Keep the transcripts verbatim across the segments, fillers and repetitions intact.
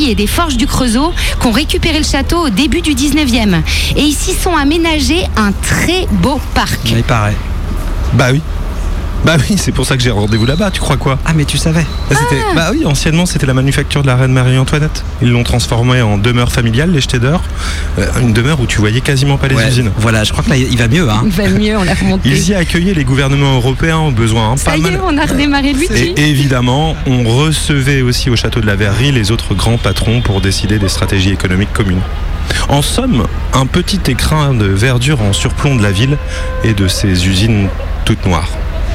et des forges du Creusot qu'ont récupéré le château au début du dix-neuvième. Et ils s'y sont aménagés un très beau parc. Il paraît. Bah oui. Bah oui, c'est pour ça que j'ai rendez-vous là-bas, tu crois quoi? Ah mais tu savais. Bah, c'était, Ah. bah oui, anciennement c'était la manufacture de la reine Marie-Antoinette. Ils l'ont transformée en demeure familiale, les Schneider. Euh, une demeure où tu voyais quasiment pas les Ouais, usines. Voilà, je crois que là il va mieux. Hein. Il va mieux, on l'a remonté. Ils y accueillaient les gouvernements européens au besoin. Hein, Ça pas y mal. est, on a redémarré le wiki. Et évidemment, on recevait aussi au château de la Verrerie les autres grands patrons pour décider des stratégies économiques communes. En somme, un petit écrin de verdure en surplomb de la ville et de ses usines toutes noires.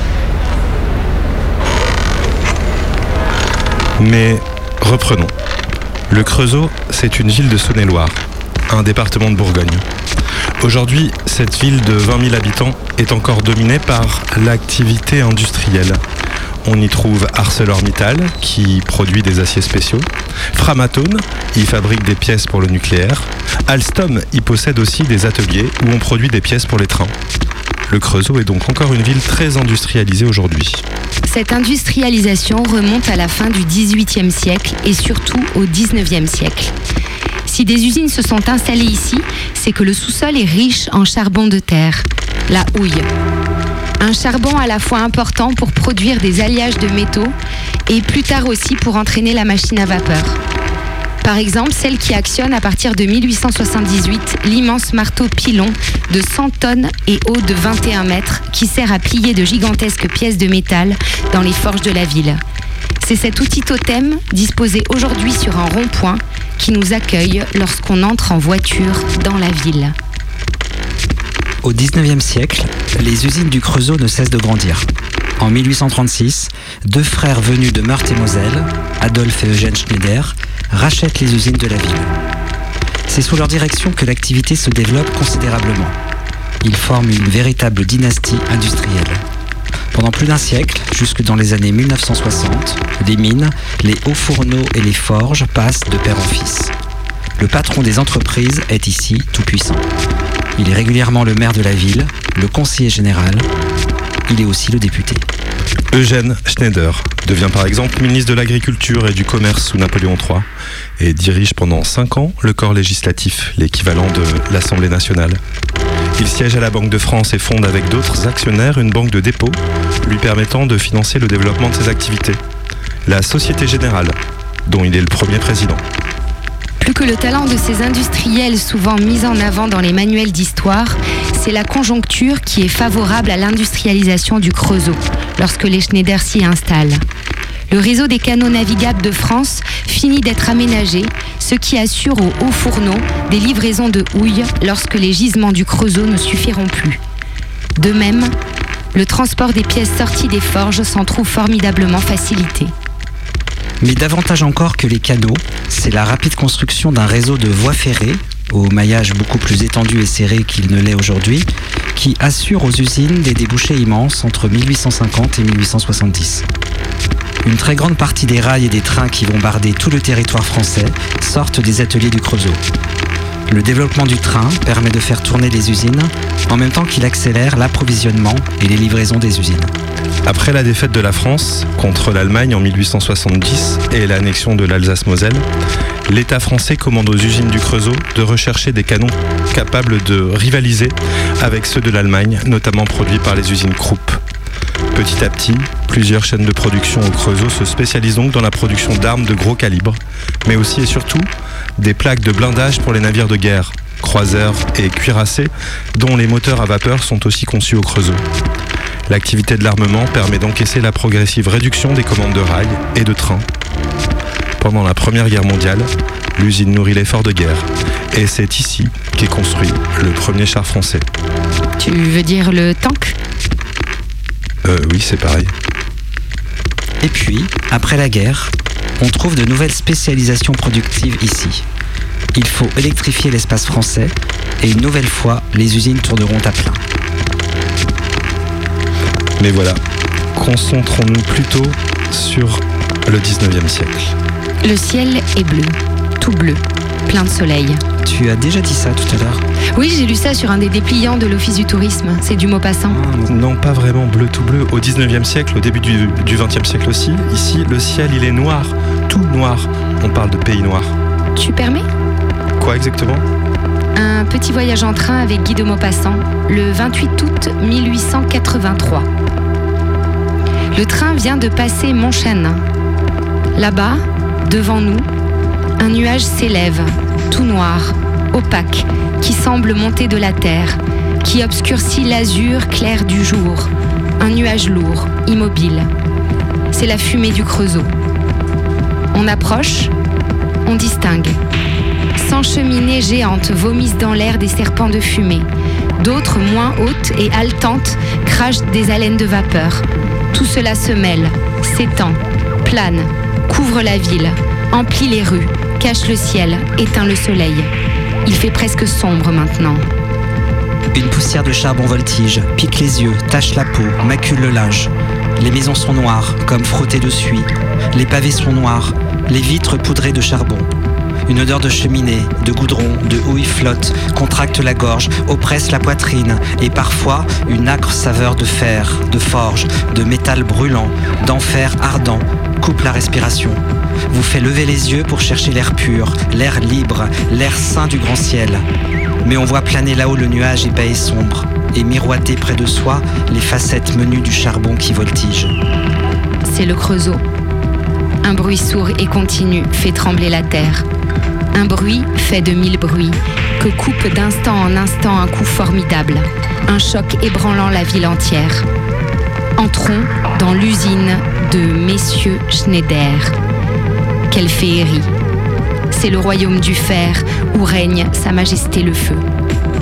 Mais reprenons. Le Creusot, c'est une ville de Saône-et-Loire, un département de Bourgogne. Aujourd'hui, cette ville de vingt mille habitants est encore dominée par l'activité industrielle. On y trouve ArcelorMittal, qui produit des aciers spéciaux. Framatome, il fabrique des pièces pour le nucléaire. Alstom, il possède aussi des ateliers où on produit des pièces pour les trains. Le Creusot est donc encore une ville très industrialisée aujourd'hui. Cette industrialisation remonte à la fin du dix-huitième siècle et surtout au dix-neuvième siècle. Si des usines se sont installées ici, c'est que le sous-sol est riche en charbon de terre, la houille. Un charbon à la fois important pour produire des alliages de métaux et plus tard aussi pour entraîner la machine à vapeur. Par exemple, celle qui actionne à partir de mille huit cent soixante-dix-huit l'immense marteau pilon de cent tonnes et haut de vingt et un mètres qui sert à plier de gigantesques pièces de métal dans les forges de la ville. C'est cet outil totem disposé aujourd'hui sur un rond-point qui nous accueille lorsqu'on entre en voiture dans la ville. Au dix-neuvième siècle, les usines du Creusot ne cessent de grandir. En mille huit cent trente-six, deux frères venus de Meurthe-et-Moselle, Adolphe et Eugène Schneider, rachètent les usines de la ville. C'est sous leur direction que l'activité se développe considérablement. Ils forment une véritable dynastie industrielle. Pendant plus d'un siècle, jusque dans les années mille neuf cent soixante, les mines, les hauts fourneaux et les forges passent de père en fils. Le patron des entreprises est ici tout-puissant. Il est régulièrement le maire de la ville, le conseiller général. Il est aussi le député. Eugène Schneider devient par exemple ministre de l'Agriculture et du Commerce sous Napoléon trois et dirige pendant cinq ans le corps législatif, l'équivalent de l'Assemblée nationale. Il siège à la Banque de France et fonde avec d'autres actionnaires une banque de dépôt lui permettant de financer le développement de ses activités. La Société Générale, dont il est le premier président. Plus que le talent de ces industriels souvent mis en avant dans les manuels d'histoire, c'est la conjoncture qui est favorable à l'industrialisation du Creusot lorsque les Schneider s'y installent. Le réseau des canaux navigables de France finit d'être aménagé, ce qui assure aux hauts fourneaux des livraisons de houille lorsque les gisements du Creusot ne suffiront plus. De même, le transport des pièces sorties des forges s'en trouve formidablement facilité. Mais davantage encore que les canaux, c'est la rapide construction d'un réseau de voies ferrées, au maillage beaucoup plus étendu et serré qu'il ne l'est aujourd'hui, qui assure aux usines des débouchés immenses entre mille huit cent cinquante et mille huit cent soixante-dix. Une très grande partie des rails et des trains qui vont barder tout le territoire français sortent des ateliers du Creusot. Le développement du train permet de faire tourner les usines en même temps qu'il accélère l'approvisionnement et les livraisons des usines. Après la défaite de la France contre l'Allemagne en mille huit cent soixante-dix et l'annexion de l'Alsace-Moselle, l'État français commande aux usines du Creusot de rechercher des canons capables de rivaliser avec ceux de l'Allemagne, notamment produits par les usines Krupp. Petit à petit, plusieurs chaînes de production au Creusot se spécialisent donc dans la production d'armes de gros calibre, mais aussi et surtout des plaques de blindage pour les navires de guerre, croiseurs et cuirassés, dont les moteurs à vapeur sont aussi conçus au Creusot. L'activité de l'armement permet d'encaisser la progressive réduction des commandes de rails et de trains. Pendant la Première Guerre mondiale, l'usine nourrit l'effort de guerre, et c'est ici qu'est construit le premier char français. Tu veux dire le tank ? Euh, oui, c'est pareil. Et puis, après la guerre, on trouve de nouvelles spécialisations productives ici. Il faut électrifier l'espace français et une nouvelle fois, les usines tourneront à plein. Mais voilà, concentrons-nous plutôt sur le dix-neuvième siècle. Le ciel est bleu, tout bleu, plein de soleil. Tu as déjà dit ça tout à l'heure. Oui, j'ai lu ça sur un des dépliants de l'Office du tourisme, c'est du Maupassant. Non, pas vraiment bleu tout bleu. Au dix-neuvième siècle, au début du, du vingtième siècle aussi, ici, le ciel, il est noir, tout noir. On parle de pays noir. Tu permets ? Quoi exactement ? Un petit voyage en train avec Guy de Maupassant, le vingt-huit août mille huit cent quatre-vingt-trois. Le train vient de passer Montchanin. Là-bas, devant nous, un nuage s'élève, tout noir, opaque, qui semble monter de la terre, qui obscurcit l'azur clair du jour. Un nuage lourd, immobile. C'est la fumée du Creusot. On approche, on distingue. Cent cheminées géantes vomissent dans l'air des serpents de fumée. D'autres, moins hautes et haletantes, crachent des haleines de vapeur. Tout cela se mêle, s'étend, plane, couvre la ville, emplit les rues, cache le ciel, éteint le soleil. Il fait presque sombre maintenant. Une poussière de charbon voltige, pique les yeux, tache la peau, macule le linge. Les maisons sont noires, comme frottées de suie. Les pavés sont noirs, les vitres poudrées de charbon. Une odeur de cheminée, de goudron, de houille flotte, contracte la gorge, oppresse la poitrine, et parfois une âcre saveur de fer, de forge, de métal brûlant, d'enfer ardent, coupe la respiration, vous fait lever les yeux pour chercher l'air pur, l'air libre, l'air sain du grand ciel. Mais on voit planer là-haut le nuage épais et sombre, et miroiter près de soi les facettes menues du charbon qui voltige. C'est le Creusot. Un bruit sourd et continu fait trembler la terre. Un bruit fait de mille bruits, que coupe d'instant en instant un coup formidable, un choc ébranlant la ville entière. Entrons dans l'usine de messieurs Schneider. Quelle féerie! C'est le royaume du fer où règne sa majesté le feu.